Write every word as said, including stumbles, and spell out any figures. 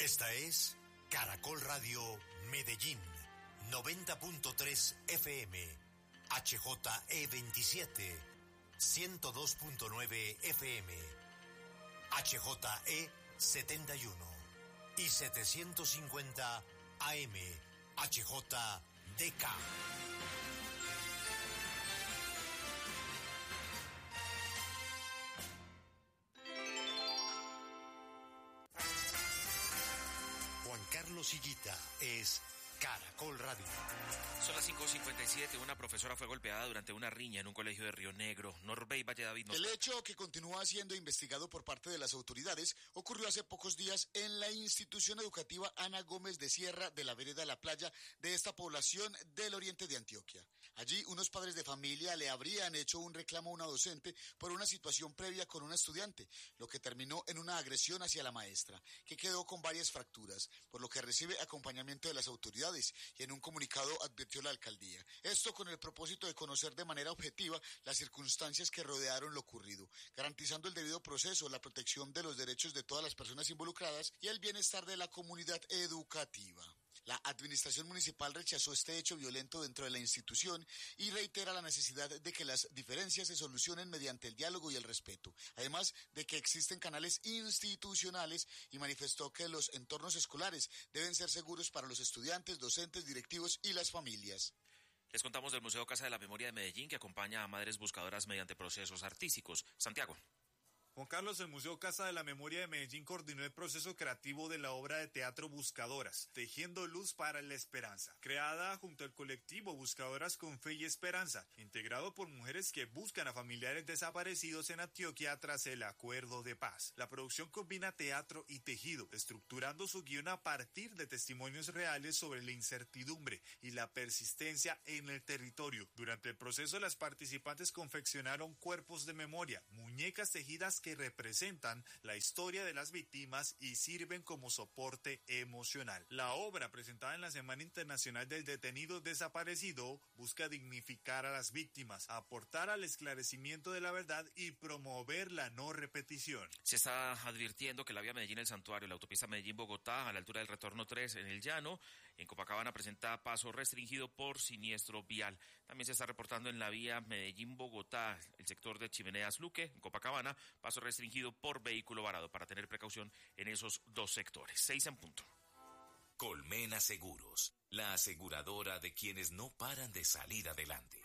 Esta es Caracol Radio Medellín, noventa punto tres F M, H J E veintisiete, ciento dos punto nueve F M, H J E setenta y uno y setecientos cincuenta A M, H J D K. Juan Carlos Higuita es Caracol Radio. Son las cinco cincuenta y siete. Una profesora fue golpeada durante una riña en un colegio de Río Negro. Norbey Valle David. Nos... El hecho, que continúa siendo investigado por parte de las autoridades, ocurrió hace pocos días en la institución educativa Ana Gómez de Sierra de la vereda La Playa de esta población del oriente de Antioquia. Allí, unos padres de familia le habrían hecho un reclamo a una docente por una situación previa con una estudiante, lo que terminó en una agresión hacia la maestra, que quedó con varias fracturas, por lo que recibe acompañamiento de las autoridades. Y en un comunicado advirtió la alcaldía. Esto con el propósito de conocer de manera objetiva las circunstancias que rodearon lo ocurrido, garantizando el debido proceso, la protección de los derechos de todas las personas involucradas y el bienestar de la comunidad educativa. La administración municipal rechazó este hecho violento dentro de la institución y reitera la necesidad de que las diferencias se solucionen mediante el diálogo y el respeto, además de que existen canales institucionales, y manifestó que los entornos escolares deben ser seguros para los estudiantes, docentes, directivos y las familias. Les contamos del Museo Casa de la Memoria de Medellín, que acompaña a madres buscadoras mediante procesos artísticos. Santiago. Juan Carlos, el Museo Casa de la Memoria de Medellín coordinó el proceso creativo de la obra de teatro Buscadoras, Tejiendo Luz para la Esperanza, creada junto al colectivo Buscadoras con Fe y Esperanza, integrado por mujeres que buscan a familiares desaparecidos en Antioquia tras el acuerdo de paz. La producción combina teatro y tejido, estructurando su guión a partir de testimonios reales sobre la incertidumbre y la persistencia en el territorio. Durante el proceso, las participantes confeccionaron cuerpos de memoria, muñecas tejidas que representan la historia de las víctimas y sirven como soporte emocional. La obra, presentada en la Semana Internacional del Detenido Desaparecido, busca dignificar a las víctimas, aportar al esclarecimiento de la verdad y promover la no repetición. Se está advirtiendo que la vía Medellín-El Santuario, la autopista Medellín-Bogotá, a la altura del retorno tres en el Llano, en Copacabana, presenta paso restringido por siniestro vial. También se está reportando en la vía Medellín-Bogotá, el sector de Chimeneas Luque, en Copacabana, paso restringido por vehículo varado, para tener precaución en esos dos sectores. Seis en punto. Colmena Seguros, la aseguradora de quienes no paran de salir adelante.